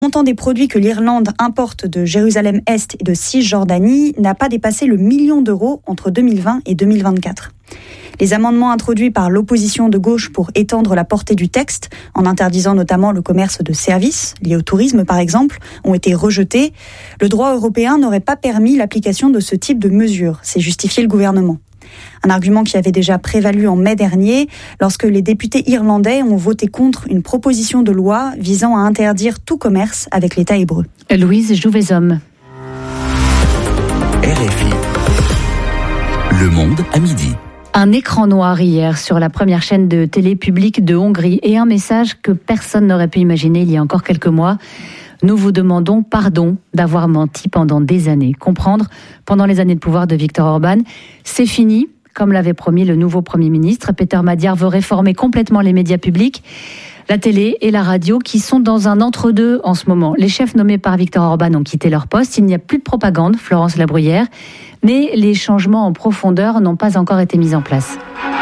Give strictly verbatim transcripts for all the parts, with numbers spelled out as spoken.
Le montant des produits que l'Irlande importe de Jérusalem-Est et de Cisjordanie n'a pas dépassé le million d'euros entre deux mille vingt et deux mille vingt-quatre. Les amendements introduits par l'opposition de gauche pour étendre la portée du texte, en interdisant notamment le commerce de services, liés au tourisme par exemple, ont été rejetés. Le droit européen n'aurait pas permis l'application de ce type de mesures, c'est justifié le gouvernement. Un argument qui avait déjà prévalu en mai dernier, lorsque les députés irlandais ont voté contre une proposition de loi visant à interdire tout commerce avec l'État hébreu. Louise Jouvezhomme. R F I. Le Monde à midi. Un écran noir hier sur la première chaîne de télé publique de Hongrie et un message que personne n'aurait pu imaginer il y a encore quelques mois. Nous vous demandons pardon d'avoir menti pendant des années. Comprendre, pendant les années de pouvoir de Viktor Orban, c'est fini. Comme l'avait promis le nouveau Premier ministre, Peter Magyar veut réformer complètement les médias publics, la télé et la radio qui sont dans un entre-deux en ce moment. Les chefs nommés par Viktor Orban ont quitté leur poste. Il n'y a plus de propagande, Florence Labruyère, mais les changements en profondeur n'ont pas encore été mis en place.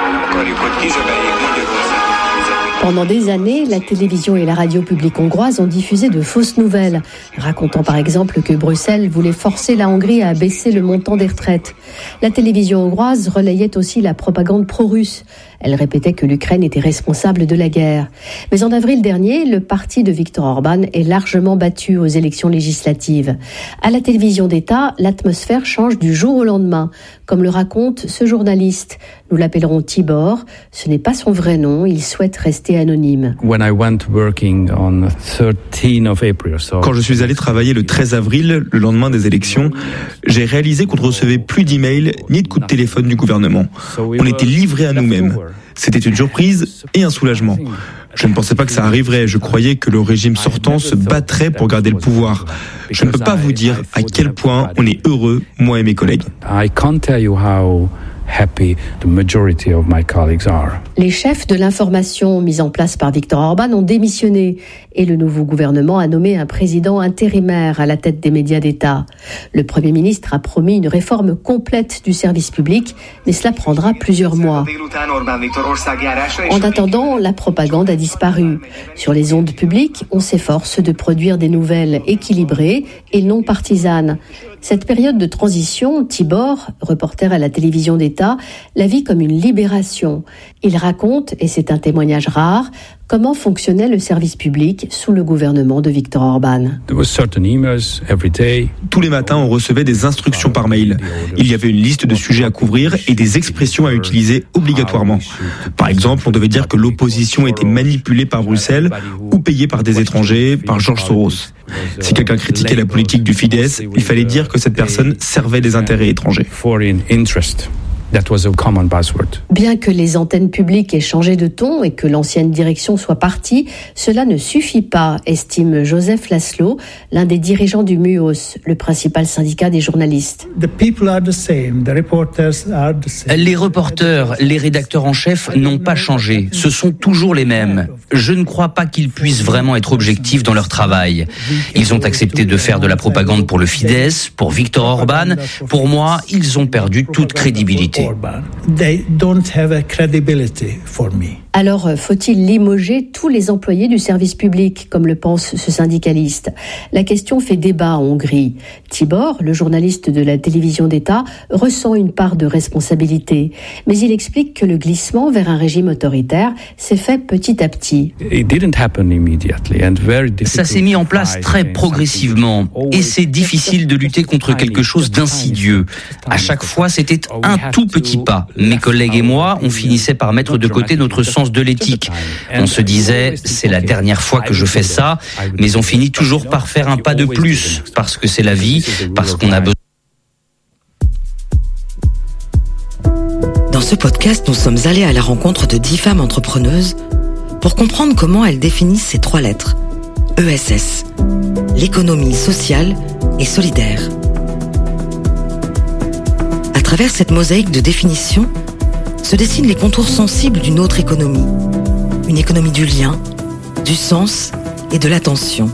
Pendant des années, la télévision et la radio publique hongroise ont diffusé de fausses nouvelles, racontant par exemple que Bruxelles voulait forcer la Hongrie à baisser le montant des retraites. La télévision hongroise relayait aussi la propagande pro-russe. Elle répétait que l'Ukraine était responsable de la guerre. Mais en avril dernier, le parti de Viktor Orban est largement battu aux élections législatives. À la télévision d'État, l'atmosphère change du jour au lendemain, comme le raconte ce journaliste. Nous l'appellerons Tibor. Ce n'est pas son vrai nom, il souhaite rester anonyme. Quand je suis allé travailler le treize avril, le lendemain des élections, j'ai réalisé qu'on ne recevait plus d'emails ni de coups de téléphone du gouvernement. On était livrés à nous-mêmes. C'était une surprise et un soulagement. Je ne pensais pas que ça arriverait. Je croyais que le régime sortant se battrait pour garder le pouvoir. Je ne peux pas vous dire à quel point on est heureux, moi et mes collègues. Happy the majority of my colleagues are. Les chefs de l'information mis en place par Viktor Orban ont démissionné et le nouveau gouvernement a nommé un président intérimaire à la tête des médias d'État. Le Premier ministre a promis une réforme complète du service public, mais cela prendra plusieurs mois. En attendant, la propagande a disparu. Sur les ondes publiques, on s'efforce de produire des nouvelles équilibrées et non partisanes. Cette période de transition, Tibor, reporter à la télévision d'État, la vit comme une libération. Il raconte, et c'est un témoignage rare, comment fonctionnait le service public sous le gouvernement de Viktor Orban. Tous les matins, on recevait des instructions par mail. Il y avait une liste de sujets à couvrir et des expressions à utiliser obligatoirement. Par exemple, on devait dire que l'opposition était manipulée par Bruxelles ou payée par des étrangers, par George Soros. Si quelqu'un critiquait la politique du Fidesz, il fallait dire que cette personne servait des intérêts étrangers. That was a common buzzword. Bien que les antennes publiques aient changé de ton et que l'ancienne direction soit partie, cela ne suffit pas, estime Joseph Laszlo, l'un des dirigeants du M U O S, le principal syndicat des journalistes. Les reporters, les rédacteurs en chef n'ont pas changé. Ce sont toujours les mêmes. Je ne crois pas qu'ils puissent vraiment être objectifs dans leur travail. Ils ont accepté de faire de la propagande pour le Fidesz, pour Viktor Orban. Pour moi, ils ont perdu toute crédibilité. Alors, faut-il limoger tous les employés du service public, comme le pense ce syndicaliste ? La question fait débat en Hongrie. Tibor, le journaliste de la télévision d'État, ressent une part de responsabilité. Mais il explique que le glissement vers un régime autoritaire s'est fait petit à petit. Ça s'est mis en place très progressivement. Et c'est difficile de lutter contre quelque chose d'insidieux. À chaque fois, c'était un tout petit pas. Mes collègues et moi, on finissait par mettre de côté notre sens de l'éthique. On se disait, c'est la dernière fois que je fais ça, mais on finit toujours par faire un pas de plus, parce que c'est la vie, parce qu'on a besoin. Dans ce podcast, nous sommes allés à la rencontre de dix femmes entrepreneuses pour comprendre comment elles définissent ces trois lettres. E S S, l'économie sociale et solidaire. À travers cette mosaïque de définitions, se dessinent les contours sensibles d'une autre économie. Une économie du lien, du sens et de l'attention.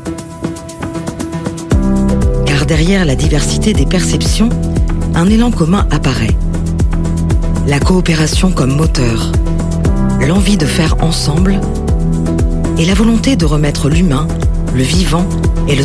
Car derrière la diversité des perceptions, un élan commun apparaît. La coopération comme moteur, l'envie de faire ensemble et la volonté de remettre l'humain le vivant et le